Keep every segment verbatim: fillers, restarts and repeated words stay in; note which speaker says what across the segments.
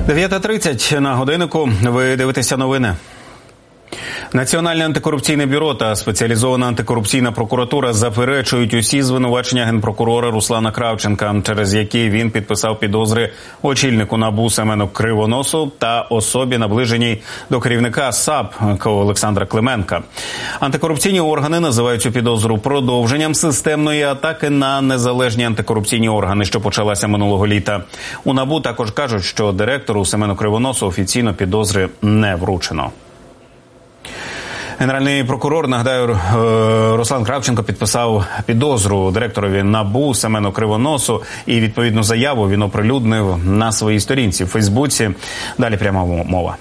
Speaker 1: дев'ята тридцять на годиннику. Ви дивитеся новини. Національне антикорупційне бюро та спеціалізована антикорупційна прокуратура заперечують усі звинувачення генпрокурора Руслана Кравченка, через які він підписав підозри очільнику НАБУ Семену Кривоносу та особі, наближеній до керівника САП Олександра Клименка. Антикорупційні органи називають цю підозру продовженням системної атаки на незалежні антикорупційні органи, що почалася минулого літа. У НАБУ також кажуть, що директору Семену Кривоносу офіційно підозри не вручено. Генеральний прокурор, нагадаю, Руслан Кравченко підписав підозру директорові НАБУ Семену Кривоносу, і відповідну заяву він оприлюднив на своїй сторінці в Фейсбуці. Далі пряма мова.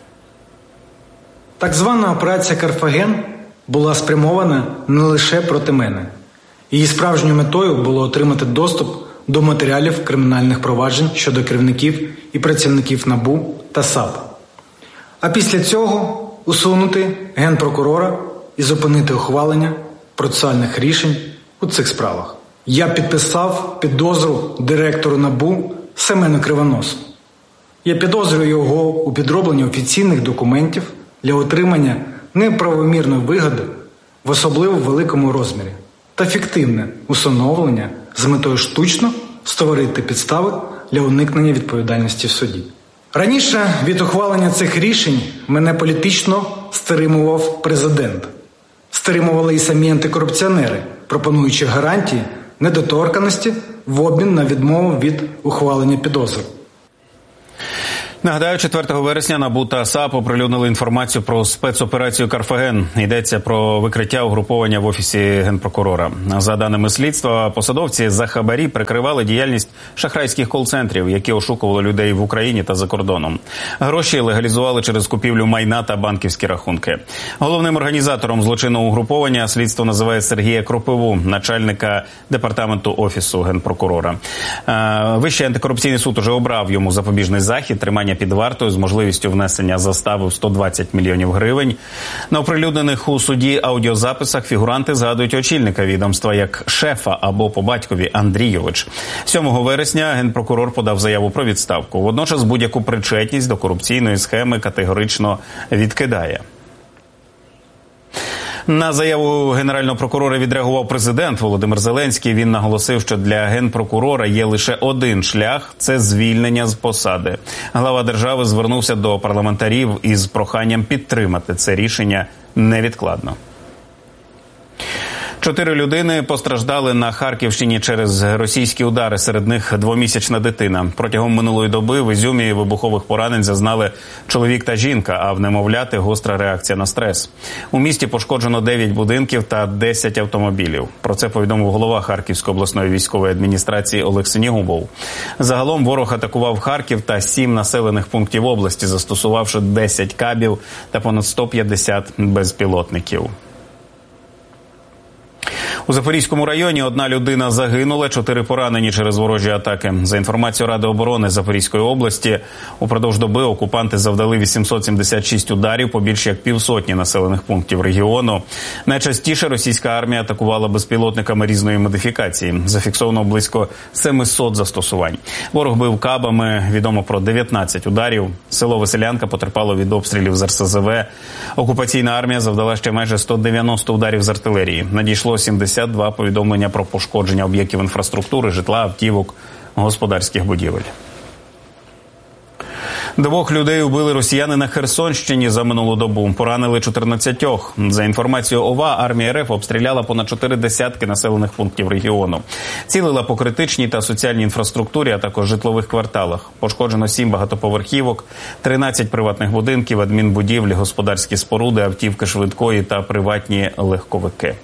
Speaker 2: Так звана операція «Карфаген» була спрямована не лише проти мене. Її справжньою метою було отримати доступ до матеріалів кримінальних проваджень щодо керівників і працівників НАБУ та САП. А після цього усунути генпрокурора і зупинити ухвалення процесуальних рішень у цих справах. Я підписав підозру директору НАБУ Семену Кривоносу. Я підозрюю його у підробленні офіційних документів для отримання неправомірної вигоди в особливо великому розмірі та фіктивне усиновлення з метою штучно створити підстави для уникнення відповідальності в суді. Раніше від ухвалення цих рішень мене політично стримував президент. Стримували і самі антикорупціонери, пропонуючи гарантії недоторканності в обмін на відмову від ухвалення підозр.
Speaker 1: Нагадаю, четвертого вересня НАБУ та САП оприлюднили інформацію про спецоперацію «Карфаген». Йдеться про викриття угруповання в Офісі генпрокурора. За даними слідства, посадовці за хабарі прикривали діяльність шахрайських кол-центрів, які ошукували людей в Україні та за кордоном. Гроші легалізували через купівлю майна та банківські рахунки. Головним організатором злочинного угруповання слідство називає Сергія Кропиву, начальника департаменту Офісу генпрокурора. Вищий антикорупційний суд уже обрав йому запобіжний захід – тримання під вартою з можливістю внесення застави в сто двадцять мільйонів гривень. На оприлюднених у суді аудіозаписах фігуранти згадують очільника відомства як шефа або по батькові Андрійович. сьомого вересня генпрокурор подав заяву про відставку. Водночас будь-яку причетність до корупційної схеми категорично відкидає. На заяву генерального прокурора відреагував президент Володимир Зеленський. Він наголосив, що для генпрокурора є лише один шлях – це звільнення з посади. Глава держави звернувся до парламентарів із проханням підтримати це рішення невідкладно. Чотири людини постраждали на Харківщині через російські удари, серед них двомісячна дитина. Протягом минулої доби в Ізюмі вибухових поранень зазнали чоловік та жінка, а в немовляти гостра реакція на стрес. У місті пошкоджено дев'ять будинків та десять автомобілів. Про це повідомив голова Харківської обласної військової адміністрації Олег Синігубов. Загалом ворог атакував Харків та сім населених пунктів області, застосувавши десять кабів та понад сто п'ятдесят безпілотників. У Запорізькому районі одна людина загинула, чотири поранені через ворожі атаки. За інформацією Ради оборони Запорізької області, упродовж доби окупанти завдали вісімсот сімдесят шість ударів по більш як півсотні населених пунктів регіону. Найчастіше російська армія атакувала безпілотниками різної модифікації. Зафіксовано близько семисот застосувань. Ворог бив кабами, відомо про дев'ятнадцять ударів. Село Веселянка потерпало від обстрілів з Ер Се Зе Ве. Окупаційна армія завдала ще майже сто дев'яносто ударів з артилерії. Надійшло сімдесят два повідомлення про пошкодження об'єктів інфраструктури, житла, автівок, господарських будівель. Двох людей убили росіяни на Херсонщині за минулу добу. Поранили чотирнадцятьох. За інформацією ОВА, армія РФ обстріляла понад чотири десятки населених пунктів регіону. Цілила по критичній та соціальній інфраструктурі, а також житлових кварталах. Пошкоджено сім багатоповерхівок, тринадцять приватних будинків, адмінбудівлі, господарські споруди, автівки швидкої та приватні легковики.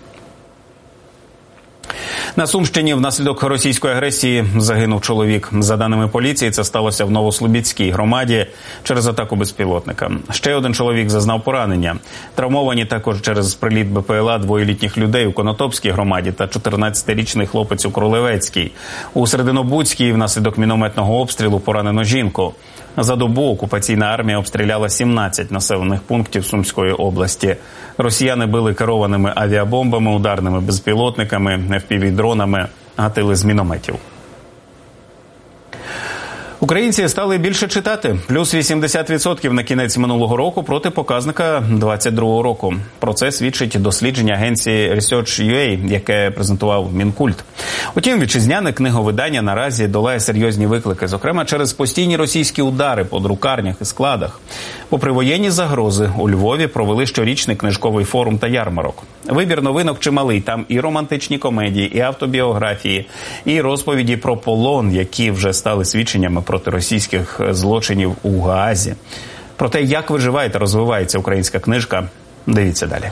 Speaker 1: На Сумщині внаслідок російської агресії загинув чоловік. За даними поліції, це сталося в Новослобідській громаді через атаку безпілотника. Ще один чоловік зазнав поранення. Травмовані також через приліт Бе Пе Ел А двоє літніх людей у Конотопській громаді та чотирнадцятирічний хлопець у Кролевецькій. У Серединобудській внаслідок мінометного обстрілу поранено жінку. За добу окупаційна армія обстріляла сімнадцять населених пунктів Сумської області. Росіяни били керованими авіабомбами, ударними безпілотниками, еф пі ві-дронами, гатили з мінометів. Українці стали більше читати. Плюс вісімдесят відсотків на кінець минулого року проти показника двадцять другого року. Про це свідчить дослідження агенції Research.ua, яке презентував Мінкульт. Утім, вітчизняне книговидання наразі долає серйозні виклики, зокрема через постійні російські удари по друкарнях і складах. Попри воєнні загрози, у Львові провели щорічний книжковий форум та ярмарок. Вибір новинок чималий. Там і романтичні комедії, і автобіографії, і розповіді про полон, які вже стали свідченнями проти російських злочинів у Гаазі. Про те, як виживає та розвивається українська книжка, дивіться далі.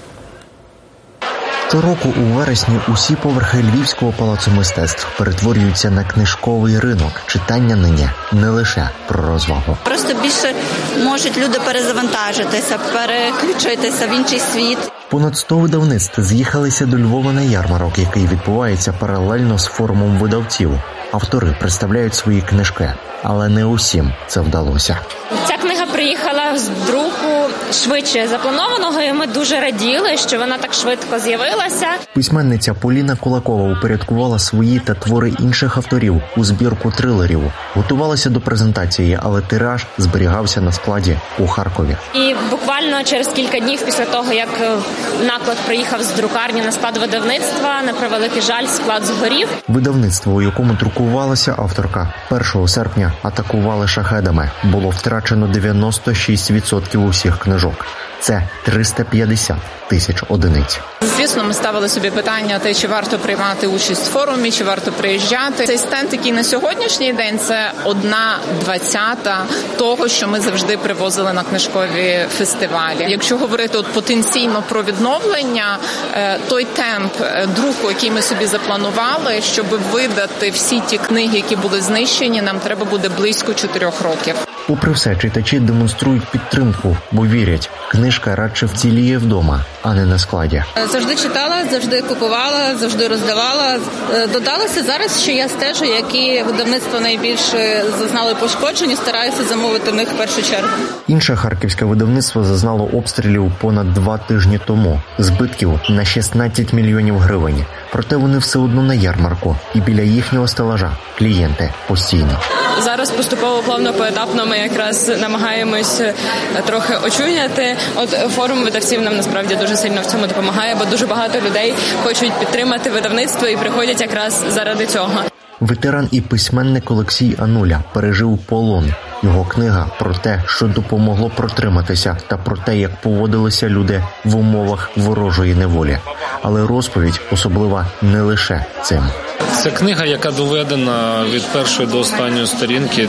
Speaker 3: Щороку у вересні усі поверхи Львівського палацу мистецтв перетворюються на книжковий ринок. Читання нині не лише про розвагу.
Speaker 4: Просто більше можуть люди перезавантажитися, переключитися в інший світ.
Speaker 3: Понад сто видавництв з'їхалися до Львова на ярмарок, який відбувається паралельно з форумом видавців. Автори представляють свої книжки, але не усім це вдалося.
Speaker 5: Ця книга приїхала з друку швидше запланованого, і ми дуже раділи, що вона так швидко з'явилася.
Speaker 3: Письменниця Поліна Кулакова упорядкувала свої та твори інших авторів у збірку трилерів. Готувалася до презентації, але тираж зберігався на складі у Харкові.
Speaker 5: І буквально через кілька днів після того, як наклад приїхав з друкарні на склад видавництва, на превеликий жаль, склад згорів.
Speaker 3: Видавництво, у якому друкувалася авторка, першого серпня атакували шахедами. Було втрачено дев'яносто шість відсотків усіх книжок. Це триста п'ятдесят тисяч одиниць.
Speaker 6: Звісно, ми ставили собі питання, те, чи варто приймати участь в форумі, чи варто приїжджати. Цей стенд, який на сьогоднішній день, це одна двадцята того, що ми завжди привозили на книжкові фестивалі. Якщо говорити от потенційно про відновлення, той темп друку, який ми собі запланували, щоб видати всі ті книги, які були знищені, нам треба буде близько чотирьох років.
Speaker 3: Попри все, читачі демонструють підтримку, бо вірять, книжка радше вціліє вдома, а не на складі.
Speaker 7: Завжди читала, завжди купувала, завжди роздавала. Додалося зараз, що я стежу, які видавництва найбільше зазнали пошкоджень, стараюся замовити в них в першу чергу.
Speaker 3: Інше харківське видавництво зазнало обстрілів понад два тижні тому. Збитків на шістнадцять мільйонів гривень. Проте вони все одно на ярмарку. І біля їхнього стелажа клієнти постійно.
Speaker 5: Зараз поступово, плавно, поетапно ми якраз намагаємось трохи очуняти. От форум видавців нам насправді дуже сильно в цьому допомагає, бо дуже багато людей хочуть підтримати видавництво і приходять якраз заради цього.
Speaker 3: Ветеран і письменник Олексій Ануля пережив полон. Його книга про те, що допомогло протриматися, та про те, як поводилися люди в умовах ворожої неволі. Але розповідь особлива не лише цим.
Speaker 8: Це книга, яка доведена від першої до останньої сторінки.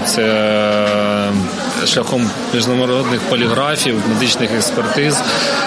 Speaker 8: Це шляхом міжнародних поліграфів, медичних експертиз,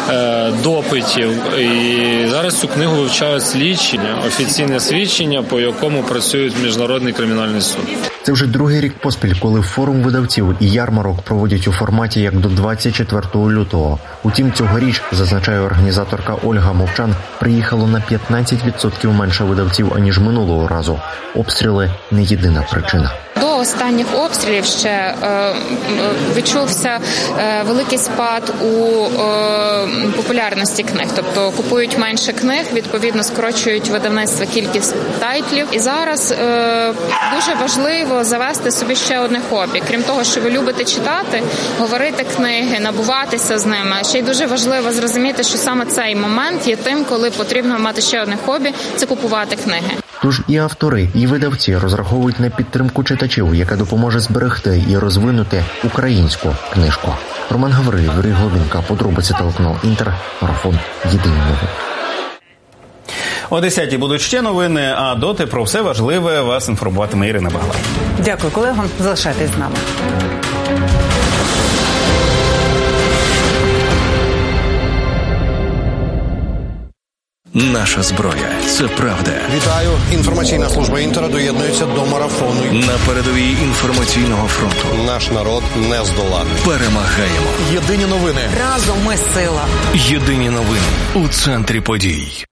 Speaker 8: допитів. І зараз цю книгу вивчають слідчі, офіційне свідчення, по якому працює Міжнародний кримінальний суд.
Speaker 3: Це вже другий рік поспіль, коли форум видавців і ярмарок проводять у форматі як до двадцять четвертого лютого. Утім, цьогоріч, зазначає організаторка Ольга Мовчан, приїхало на п'ятнадцять відсотків менше видавців, аніж минулого разу. Обстріли – не єдина причина.
Speaker 5: До останніх обстрілів ще е, відчувся е, великий спад у е, популярності книг. Тобто купують менше книг, відповідно скорочують видавництво кількість тайтлів. І зараз е, дуже важливо завести собі ще одне хобі. Крім того, що ви любите читати, говорити книги, набуватися з ними. Ще й дуже важливо зрозуміти, що саме цей момент є тим, коли потрібно мати ще одне хобі – це купувати книги.
Speaker 3: Тож і автори, і видавці розраховують на підтримку читачів, яка допоможе зберегти і розвинути українську книжку. Роман Гаврилів, Юрій Глобінка, подробиці телеканал Інтер, марафон «Єдині новини».
Speaker 1: О десятій будуть ще новини, а доти про все важливе вас інформуватиме Ірина Баглай.
Speaker 9: Дякую, колего. Залишайтесь з нами.
Speaker 10: Наша зброя – це правда.
Speaker 11: Вітаю. Інформаційна служба Інтера доєднується до марафону.
Speaker 10: На передовій інформаційного фронту.
Speaker 11: Наш народ не здолати.
Speaker 10: Перемагаємо.
Speaker 11: Єдині новини.
Speaker 9: Разом ми сила.
Speaker 10: Єдині новини у центрі подій.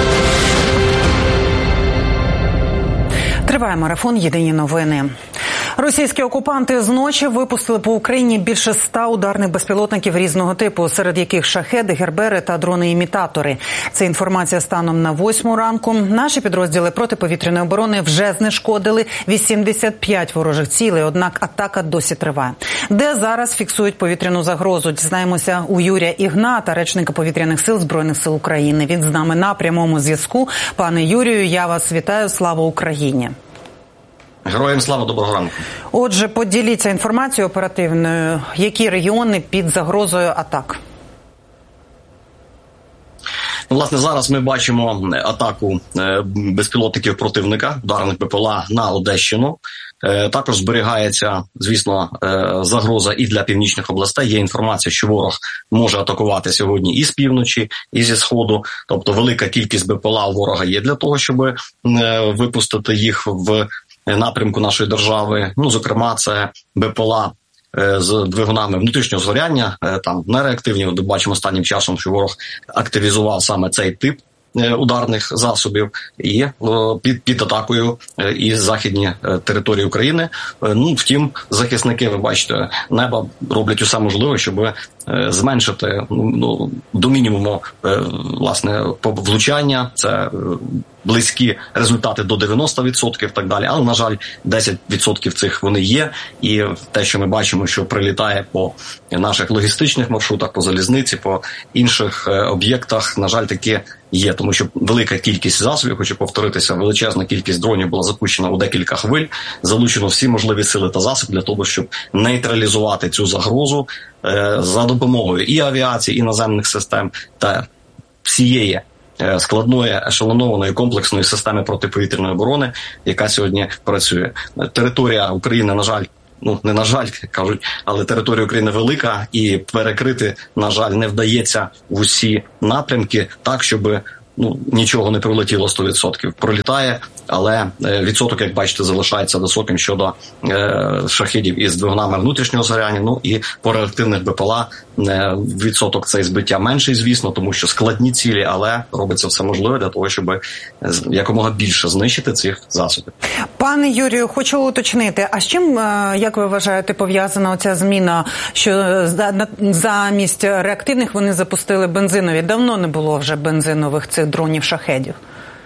Speaker 9: Триває марафон «Єдині новини». Російські окупанти зночі випустили по Україні більше ста ударних безпілотників різного типу, серед яких шахеди, гербери та дрони-імітатори. Це інформація станом на восьму ранку. Наші підрозділи протиповітряної оборони вже знешкодили вісімдесят п'ять ворожих цілей, однак атака досі триває. Де зараз фіксують повітряну загрозу? Дізнаємося у Юрія Ігната, речника повітряних сил Збройних сил України. Він з нами на прямому зв'язку. Пане Юрію, я вас вітаю. Слава Україні!
Speaker 12: Героям слава, доброго ранку.
Speaker 9: Отже, поділіться інформацією оперативною. Які регіони під загрозою атак?
Speaker 12: Власне, зараз ми бачимо атаку безпілотників противника, ударних БПЛА на Одещину. Також зберігається, звісно, загроза і для північних областей. Є інформація, що ворог може атакувати сьогодні і з півночі, і зі сходу. Тобто велика кількість БПЛА у ворога є для того, щоб випустити їх в напрямку нашої держави. Ну, зокрема, це БПЛА з двигунами внутрішнього згоряння, там нереактивні. От бачимо останнім часом, що ворог активізував саме цей тип ударних засобів і під, під атакою і західні території України. Ну, втім, захисники, ви бачите, неба роблять усе можливе, щоб зменшити ну, до мінімуму власне влучання. Це близькі результати до дев'яносто відсотків і так далі. Але, на жаль, десять відсотків цих вони є. І те, що ми бачимо, що прилітає по наших логістичних маршрутах, по залізниці, по інших об'єктах, на жаль, таке є. Тому що велика кількість засобів, хочу повторитися, величезна кількість дронів була запущена у декілька хвиль. Залучено всі можливі сили та засоби для того, щоб нейтралізувати цю загрозу е, за допомогою і авіації, і наземних систем та всієї складної, ешелонованої, комплексної системи протиповітряної оборони, яка сьогодні працює. Територія України, на жаль, ну не на жаль, кажуть, але територія України велика і перекрити, на жаль, не вдається в усі напрямки так, щоб ну, нічого не прилетіло сто відсотків. Пролітає, але відсоток, як бачите, залишається високим щодо е, шахедів із двигунами внутрішнього згоряння. Ну і по реактивних БПЛА е, відсоток цей збиття менший, звісно, тому що складні цілі, але робиться все можливе для того, щоб якомога більше знищити цих засобів.
Speaker 9: Пане Юрію, хочу уточнити, а з чим, як ви вважаєте, пов'язана оця зміна, що замість реактивних вони запустили бензинові? Давно не було вже бензинових цих дронів-шахедів.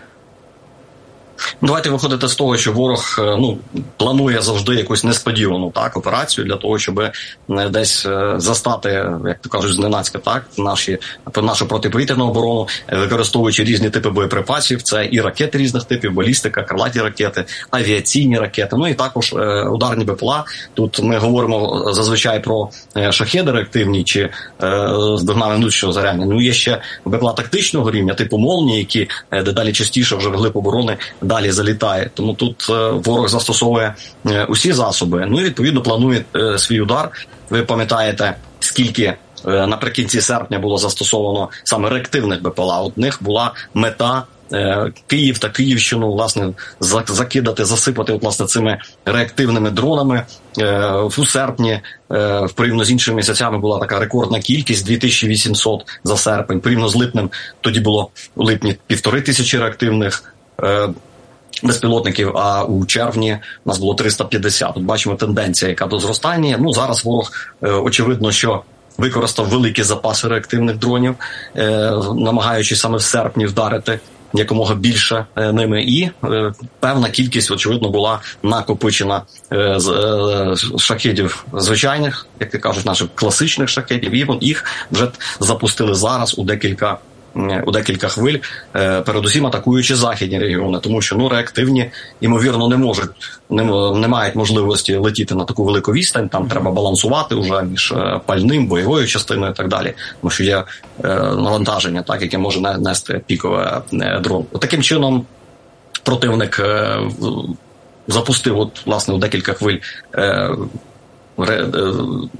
Speaker 12: Давайте виходити з того, що ворог ну планує завжди якусь несподівану так операцію для того, щоб десь застати, як то кажуть, зненацька так наші нашу протиповітряну оборону, використовуючи різні типи боєприпасів. Це і ракети різних типів, балістика, крилаті ракети, авіаційні ракети. Ну і також ударні БПЛА. Тут ми говоримо зазвичай про шахеди реактивні чи з двигунами внутрішнього згоряння. Ну є ще БПЛА тактичного рівня, типу «Молнії», які дедалі частіше вже вглиб оборони далі залітає. Тому тут е, ворог застосовує е, усі засоби. Ну і відповідно планує е, свій удар. Ви пам'ятаєте, скільки е, наприкінці серпня було застосовано саме реактивних БПЛА. От них була мета е, Київ та Київщину, власне, закидати, засипати от, власне, цими реактивними дронами. Е, у серпні, е, порівняно з іншими місяцями, була така рекордна кількість, дві тисячі вісімсот за серпень. Порівняно з липнем, тоді було у липні півтори тисячі реактивних е, безпілотників, а у червні у нас було триста п'ятдесят. Тут бачимо тенденція, яка до зростання. Ну, зараз ворог, е, очевидно, що використав великі запаси реактивних дронів, е, намагаючись саме в серпні вдарити якомога більше е, ними. І е, певна кількість, очевидно, була накопичена е, з е, шахедів звичайних, як ти кажуть, наших класичних шахедів. І їх вже запустили зараз у декілька у декілька хвиль, передусім атакуючи західні регіони, тому що ну реактивні, ймовірно, не можуть, не, не мають можливості летіти на таку велику відстань, там треба балансувати вже між пальним, бойовою частиною і так далі, тому що є е, навантаження, так, яке може нести пікове е, дрон. От таким чином противник е, запустив от, власне, у декілька хвиль е, ре, е,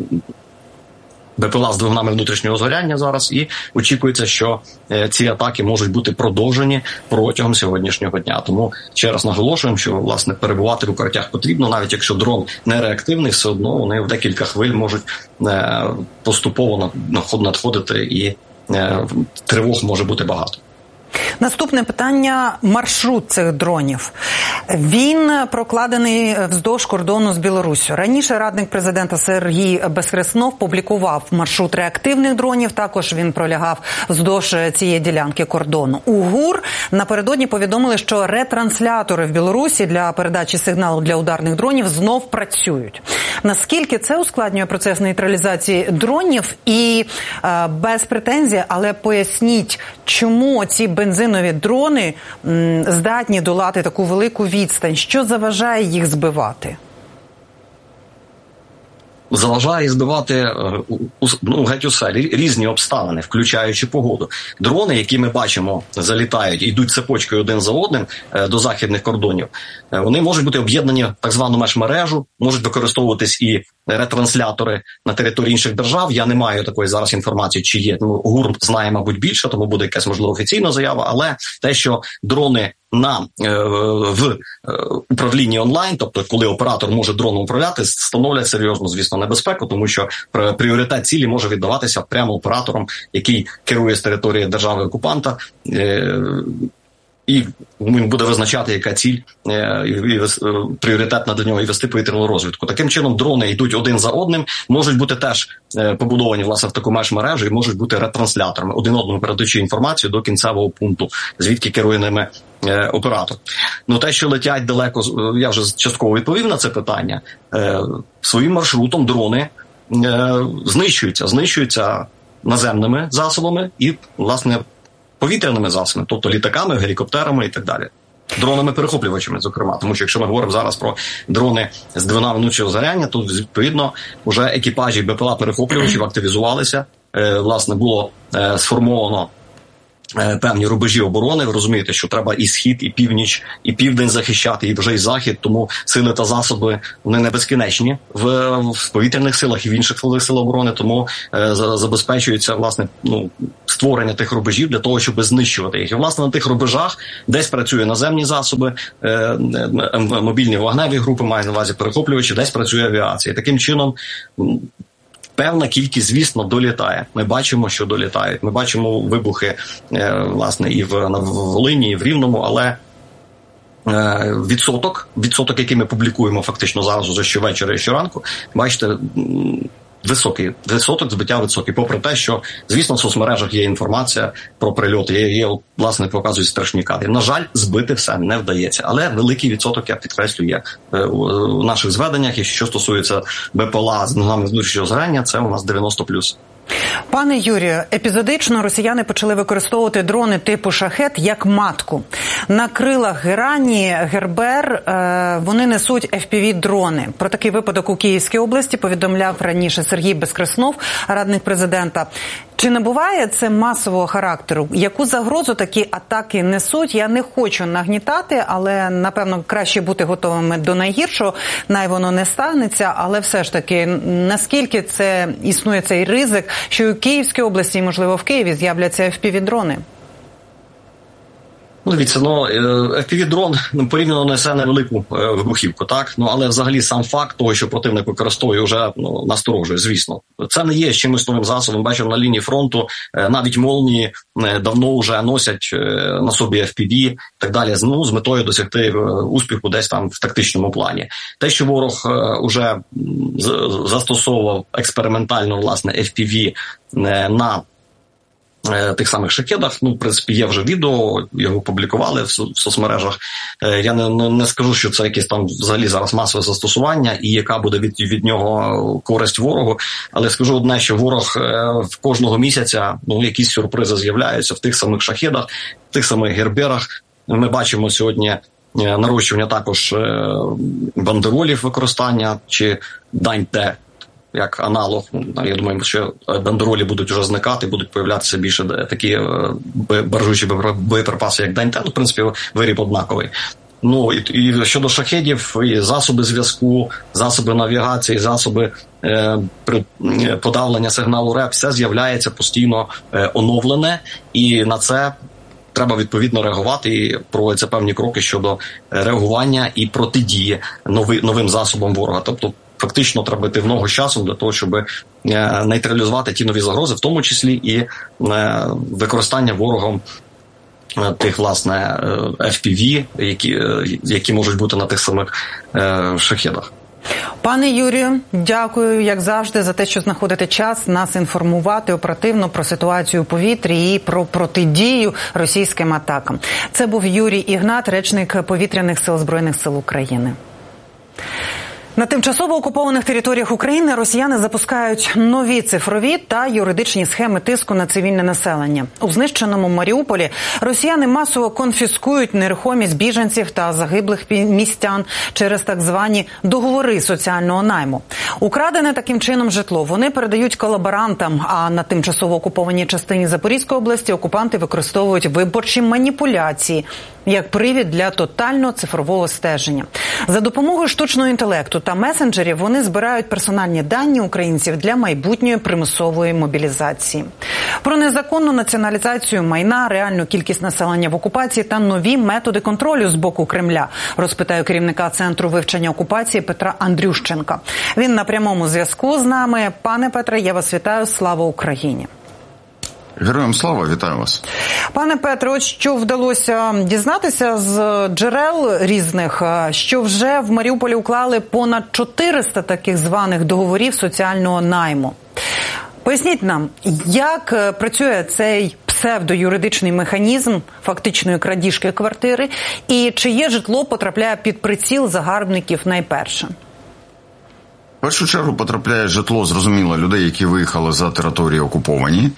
Speaker 12: БПЛА з двигунами внутрішнього згоряння зараз, і очікується, що е, ці атаки можуть бути продовжені протягом сьогоднішнього дня. Тому ще раз наголошуємо, що, власне, перебувати в укриттях потрібно, навіть якщо дрон не реактивний, все одно вони в декілька хвиль можуть е, поступово надходити, і е, тривог може бути багато.
Speaker 9: Наступне питання – маршрут цих дронів. Він прокладений вздовж кордону з Білоруссю. Раніше радник президента Сергій Безкреснов публікував маршрут реактивних дронів. Також він пролягав вздовж цієї ділянки кордону. У ГУР напередодні повідомили, що ретранслятори в Білорусі для передачі сигналу для ударних дронів знов працюють. Наскільки це ускладнює процес нейтралізації дронів? І е, без претензій, але поясніть, чому ці бензинові дрони м, здатні долати таку велику відстань? Що заважає їх збивати?
Speaker 12: Заважає збивати ну, геть усе, різні обставини, включаючи погоду. Дрони, які ми бачимо, залітають, йдуть цепочкою один за одним до західних кордонів, вони можуть бути об'єднані в так звану межмережу, можуть використовуватись і ретранслятори на території інших держав. Я не маю такої зараз інформації, чи є. Ну, ГУР знає, мабуть, більше, тому буде якась, можливо, офіційна заява, але те, що дрони на е, в е, управлінні онлайн, тобто коли оператор може дроном управляти, становлять серйозну, звісно, небезпеку, тому що пріоритет цілі може віддаватися прямо оператором, який керує з території держави-окупанта, е, і він буде визначати, яка ціль е, і, і пріоритетна для нього, і вести повітряну розвідку. Таким чином, дрони йдуть один за одним, можуть бути теж е, побудовані, власне, в таку межмережу, і можуть бути ретрансляторами, один одному передаючи інформацію до кінцевого пункту, звідки керує ними е, оператор. Ну, те, що летять далеко, я вже частково відповів на це питання, е, своїм маршрутом дрони е, знищуються, знищуються наземними засобами і, власне, повітряними засобами, тобто літаками, гелікоптерами і так далі. Дронами-перехоплювачами, зокрема. Тому що якщо ми говоримо зараз про дрони з двигуна внутрішнього згоряння, то, відповідно, вже екіпажі БПЛА-перехоплювачів активізувалися. Е, власне, було е, сформовано е, певні рубежі оборони. Ви розумієте, що треба і схід, і північ, і південь захищати, і вже і захід. Тому сили та засоби, вони не безкінечні в, в повітряних силах і в інших сил оборони. Тому е, забезпечується, власне, ну, створення тих рубежів для того, щоб знищувати їх. І, власне, на тих рубежах десь працює наземні засоби, е, мобільні вогневі групи, маю на увазі перехоплювачі, десь працює авіація. Таким чином, певна кількість, звісно, долітає. Ми бачимо, що долітають. Ми бачимо вибухи, е, власне, і в, на Волині, і в Рівному, але е, відсоток, відсоток, який ми публікуємо фактично зараз уже щовечора і щоранку, бачите, високий, відсоток збиття високий, попри те, що, звісно, в соцмережах є інформація про прильоти, є, є власне, показують страшні кадри. На жаль, збити все не вдається, але великий відсоток, я підкреслю, є у наших зведеннях, і що стосується БПЛА з ногами внутрішнього згоряння, це у нас дев'яносто плюс.
Speaker 9: Пане Юрію, епізодично росіяни почали використовувати дрони типу «Шахет» як матку. На крилах Герані, Гербер вони несуть еф пі ві-дрони. Про такий випадок у Київській області повідомляв раніше Сергій Безкреснов, радник президента. Чи не буває це масового характеру? Яку загрозу такі атаки несуть? Я не хочу нагнітати, але, напевно, краще бути готовими до найгіршого. Най воно не станеться, але все ж таки, наскільки це існує цей ризик, що і у Київській області, і, можливо, в Києві з'являться еф пі ві-дрони?
Speaker 12: Ну, дивіться, ну, еф пі ві-дрон порівняно несе невелику е, вибухівку, так? Ну, але взагалі сам факт того, що противник використовує, вже ну, насторожує, звісно. Це не є чимось новим засобом. Бачимо, на лінії фронту е, навіть молнії е, давно вже носять е, на собі еф пі ві і так далі, ну, з метою досягти е, успіху десь там в тактичному плані. Те, що ворог е, уже застосовував експериментально, власне, еф пі ві е, на тих самих шахедах, ну, в принципі, є вже відео, його публікували в соцмережах. Я не, не, не скажу, що це якесь там взагалі зараз масове застосування і яка буде від, від нього користь ворогу, але скажу одне, що ворог в кожного місяця, ну, якісь сюрпризи з'являються в тих самих шахедах, в тих самих герберах. Ми бачимо сьогодні нарощування також бандеролів використання чи дань-те, як аналог. Я думаю, що бандеролі будуть вже зникати, будуть появлятися більше такі баржучі боєприпаси, як дань-те. Ну, в принципі, виріб однаковий. Ну, і, і щодо шахедів, і засоби зв'язку, засоби навігації, засоби е, подавлення сигналу РЕП, все з'являється постійно е, оновлене, і на це треба відповідно реагувати, і проводяться певні кроки щодо реагування і протидії нови, новим засобам ворога. Тобто, фактично треба йти в ногу з часом для того, щоб нейтралізувати ті нові загрози, в тому числі і використання ворогом тих, власне, еф пі ві, які, які можуть бути на тих самих шахедах.
Speaker 9: Пане Юрію, дякую, як завжди, за те, що знаходите час нас інформувати оперативно про ситуацію у повітрі і про протидію російським атакам. Це був Юрій Ігнат, речник Повітряних сил Збройних сил України. На тимчасово окупованих територіях України росіяни запускають нові цифрові та юридичні схеми тиску на цивільне населення. У знищеному Маріуполі росіяни масово конфіскують нерухомість біженців та загиблих містян через так звані договори соціального найму. Украдене таким чином житло вони передають колаборантам, а на тимчасово окупованій частині Запорізької області окупанти використовують виборчі маніпуляції як привід для тотального цифрового стеження. За допомогою штучного інтелекту та месенджерів вони збирають персональні дані українців для майбутньої примусової мобілізації. Про незаконну націоналізацію майна, реальну кількість населення в окупації та нові методи контролю з боку Кремля розпитаю керівника Центру вивчення окупації Петра Андрющенка. Він на прямому зв'язку з нами. Пане Петре, я вас вітаю. Слава Україні!
Speaker 13: Героям слава, вітаю вас.
Speaker 9: Пане Петре, от що вдалося дізнатися з джерел різних, що вже в Маріуполі уклали понад чотириста таких званих договорів соціального найму. Поясніть нам, як працює цей псевдоюридичний механізм фактичної крадіжки квартири і чиє житло потрапляє під приціл загарбників найперше?
Speaker 13: В першу чергу потрапляє житло, зрозуміло, людей, які виїхали за території окуповані.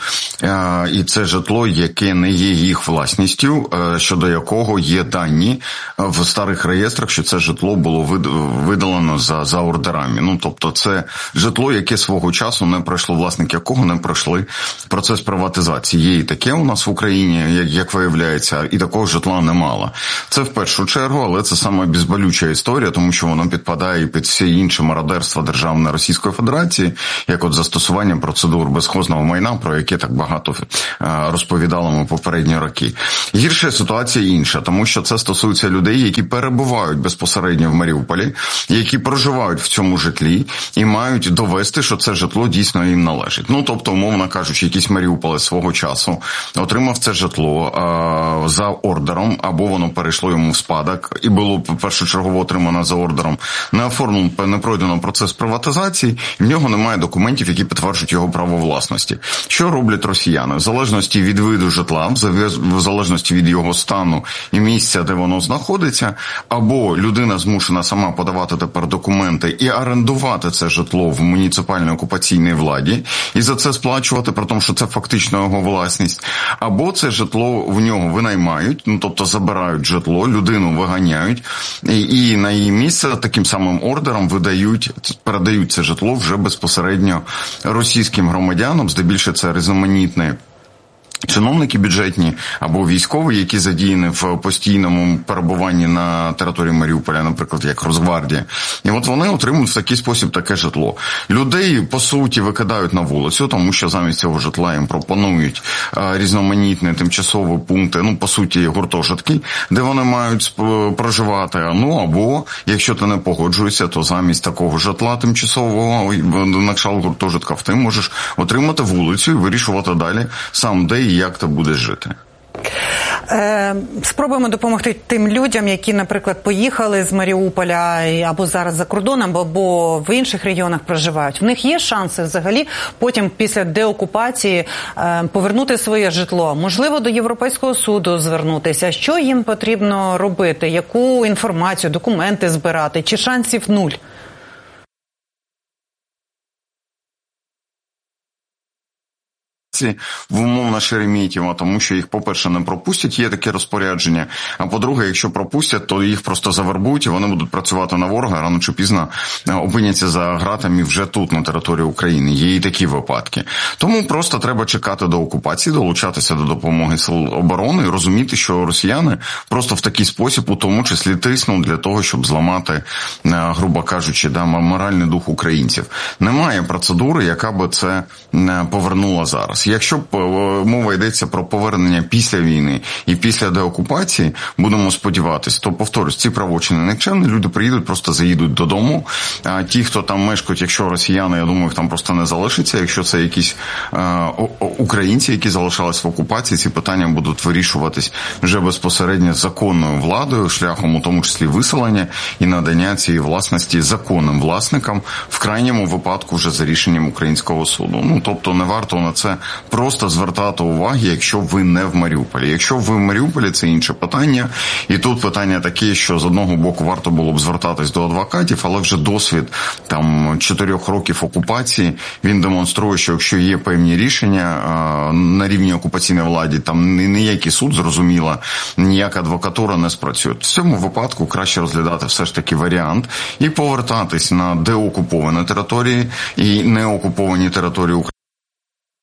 Speaker 13: І це житло, яке не є їх власністю, щодо якого є дані в старих реєстрах, що це житло було видалено за, за ордерами. Ну, тобто це житло, яке свого часу не пройшло, власники якого не пройшли процес приватизації. Є і таке у нас в Україні, як, як виявляється, і такого житла немало. Це в першу чергу, але це саме безболюча історія, тому що воно підпадає під всі інші мародерства державної Російської Федерації, як от застосування процедур безхозного майна, про яке так багато розповідали ми попередні роки. Гірша ситуація інша, тому що це стосується людей, які перебувають безпосередньо в Маріуполі, які проживають в цьому житлі і мають довести, що це житло дійсно їм належить. Ну, тобто, умовно кажучи, якийсь маріуполець свого часу отримав це житло а, за ордером, або воно перейшло йому в спадок і було першочергово отримано за ордером, не оформлено, не пройдено процес приватизації, в нього немає документів, які підтверджують його право власності. Що роблять росіяни? В залежності від виду житла, в залежності від його стану і місця, де воно знаходиться, або людина змушена сама подавати тепер документи і орендувати це житло в муніципальній окупаційній владі, і за це сплачувати, при тому, що це фактично його власність, або це житло в нього винаймають, ну, тобто забирають житло, людину виганяють, і, і на її місце таким самим ордером видають, передають це житло вже безпосередньо російським громадянам, здебільшого це різноманітні чиновники бюджетні або військові, які задіяні в постійному перебуванні на території Маріуполя, наприклад, як Росгвардія. І от вони отримують в такий спосіб таке житло. Людей, по суті, викидають на вулицю, тому що замість цього житла їм пропонують різноманітні тимчасові пункти, ну, по суті, гуртожитки, де вони мають проживати. Ну, або, якщо ти не погоджуєшся, то замість такого житла тимчасового, на кшталт гуртожитка, ти можеш отримати вулицю і вирішувати далі сам, де і як ти будеш жити.
Speaker 9: Е, спробуємо допомогти тим людям, які, наприклад, поїхали з Маріуполя або зараз за кордоном, або в інших регіонах проживають. В них є шанси взагалі потім після деокупації е, повернути своє житло. Можливо, до Європейського суду звернутися. Що їм потрібно робити? Яку інформацію, документи збирати? Чи шансів нуль?
Speaker 13: В умовно Шереметьєво, тому що їх, по-перше, не пропустять, є таке розпорядження, а по-друге, якщо пропустять, то їх просто завербують і вони будуть працювати на ворога, рано чи пізно опиняться за ґратами вже тут, на території України. Є і такі випадки. Тому просто треба чекати до окупації, долучатися до допомоги сил оборони і розуміти, що росіяни просто в такий спосіб, у тому числі, тиснуть для того, щоб зламати, грубо кажучи, да, моральний дух українців. Немає процедури, яка би це повернула зараз. якщо мова йдеться про повернення після війни і після деокупації, будемо сподіватися, то, повторюсь, ці правочини нікчемні, люди приїдуть, просто заїдуть додому. А ті, хто там мешкають, якщо росіяни, я думаю, їх там просто не залишиться. Якщо це якісь е, українці, які залишались в окупації, ці питання будуть вирішуватись вже безпосередньо законною владою, шляхом у тому числі виселення і надання цієї власності законним власникам, в крайньому випадку вже за рішенням українського суду. Ну, тобто не варто на це просто звертати уваги, якщо ви не в Маріуполі. Якщо ви в Маріуполі, це інше питання. І тут питання таке, що з одного боку варто було б звертатись до адвокатів, але вже досвід там чотирьох років окупації, він демонструє, що якщо є певні рішення а, на рівні окупаційної влади, там ніякий суд, зрозуміло, ніяка адвокатура не спрацює. В цьому випадку краще розглядати все ж таки варіант і повертатись на деокуповані території і неокуповані території України.